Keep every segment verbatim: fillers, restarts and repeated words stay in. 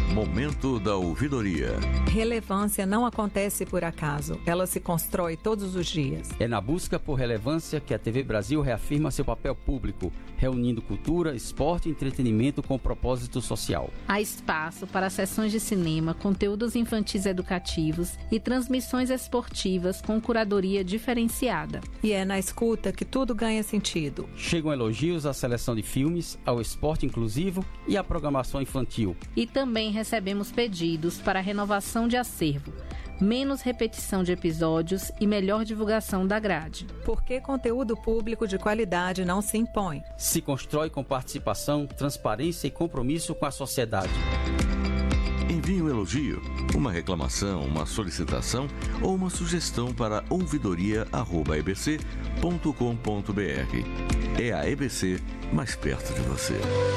Momento da ouvidoria. Relevância não acontece por acaso, ela se constrói todos os dias. É na busca por relevância que a T V Brasil reafirma seu papel público, reunindo cultura, esporte e entretenimento com propósito social. Há espaço para sessões de cinema, conteúdos infantis educativos e transmissões esportivas com curadoria diferenciada. E é na escuta que tudo ganha sentido. Chegam elogios à seleção de filmes, ao esporte inclusivo e à programação infantil. E também recebemos pedidos para renovação de acervo, menos repetição de episódios e melhor divulgação da grade. Porque conteúdo público de qualidade não se impõe. Se constrói com participação, transparência e compromisso com a sociedade. Envie um elogio, uma reclamação, uma solicitação ou uma sugestão para ouvidoria arroba e b c ponto com ponto b r. É a E B C mais perto de você.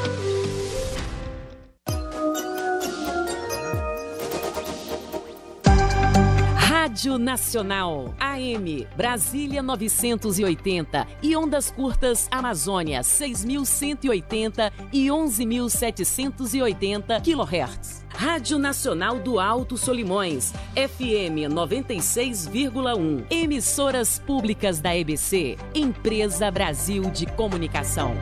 Rádio Nacional, A M, Brasília novecentos e oitenta e ondas curtas Amazônia seis mil cento e oitenta e onze mil setecentos e oitenta quilohertz. Rádio Nacional do Alto Solimões, F M noventa e seis vírgula um. Emissoras públicas da E B C, Empresa Brasil de Comunicação.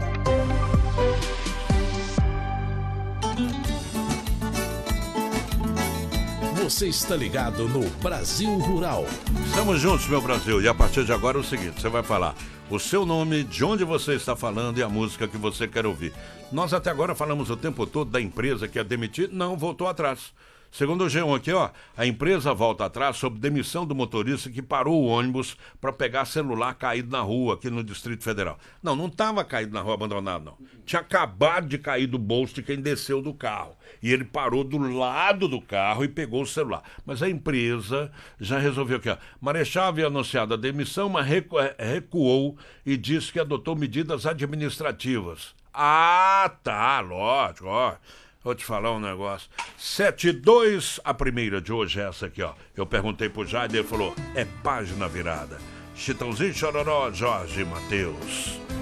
Você está ligado no Brasil Rural. Estamos juntos, meu Brasil. E a partir de agora é o seguinte, você vai falar o seu nome, de onde você está falando e a música que você quer ouvir. Nós até agora falamos o tempo todo da empresa que é demitida, não, voltou atrás. Segundo o G um aqui, ó, a empresa volta atrás sobre demissão do motorista que parou o ônibus para pegar celular caído na rua aqui no Distrito Federal. Não, não estava caído na rua abandonado, não. Tinha acabado de cair do bolso de quem desceu do carro. E ele parou do lado do carro e pegou o celular. Mas a empresa já resolveu aqui, ó. Marechal havia anunciado a demissão, mas recu- recuou e disse que adotou medidas administrativas. Ah, tá, lógico, ó. Vou te falar um negócio. sete e dois, a primeira de hoje é essa aqui, ó. Eu perguntei pro Jair, ele falou, é página virada. Chitãozinho, Chororó, Jorge Mateus.